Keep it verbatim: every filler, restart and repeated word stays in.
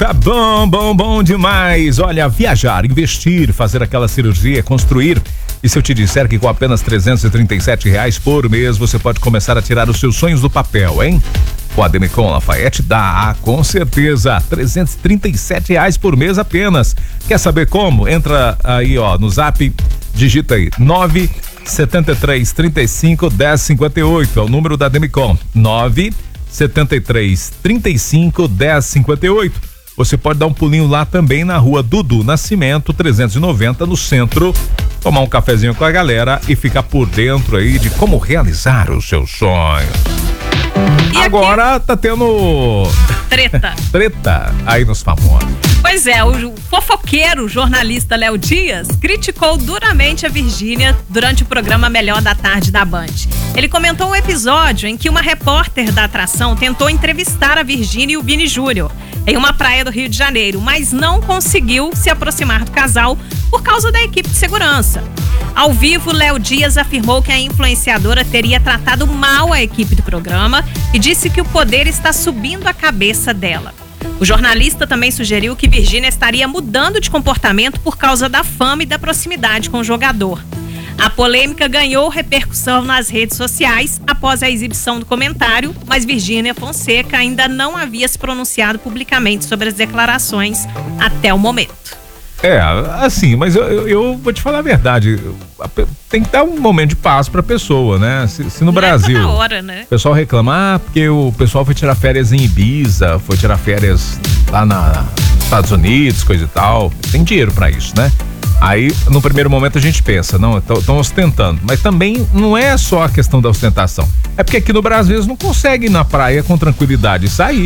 tá bom, bom, bom demais. Olha, viajar, investir, fazer aquela cirurgia, construir. E se eu te disser que com apenas trezentos e trinta e sete reais por mês você pode começar a tirar os seus sonhos do papel, hein? Com a Demicon Lafayette dá, com certeza, trezentos e trinta e sete reais por mês apenas. Quer saber como? Entra aí, ó, no Zap, digita aí, nove sete três, trinta e cinco, dez cinquenta e oito, é o número da Demicon, nove sete três, trinta e cinco, dez cinquenta e oito. Você pode dar um pulinho lá também na rua Dudu Nascimento, trezentos e noventa, no centro, tomar um cafezinho com a galera e ficar por dentro aí de como realizar os seus sonhos. E agora aqui, tá tendo treta. Treta aí nos famosos. Pois é, o fofoqueiro jornalista Léo Dias criticou duramente a Virgínia durante o programa Melhor da Tarde da Band. Ele comentou um episódio em que uma repórter da atração tentou entrevistar a Virgínia e o Vini Júnior em uma praia do Rio de Janeiro, mas não conseguiu se aproximar do casal por causa da equipe de segurança. Ao vivo, Léo Dias afirmou que a influenciadora teria tratado mal a equipe do programa e disse que o poder está subindo a cabeça dela. O jornalista também sugeriu que Virgínia estaria mudando de comportamento por causa da fama e da proximidade com o jogador. A polêmica ganhou repercussão nas redes sociais após a exibição do comentário, mas Virgínia Fonseca ainda não havia se pronunciado publicamente sobre as declarações até o momento. É, assim, mas eu, eu, eu vou te falar a verdade, tem que dar um momento de paz pra pessoa, né? Se, se no não Brasil, é toda hora, né? O pessoal reclama, ah, porque o pessoal foi tirar férias em Ibiza, foi tirar férias lá na, nos Estados Unidos, coisa e tal, tem dinheiro pra isso, né? Aí, no primeiro momento a gente pensa, não, estão ostentando, mas também não é só a questão da ostentação, é porque aqui no Brasil eles não conseguem ir na praia com tranquilidade e sair.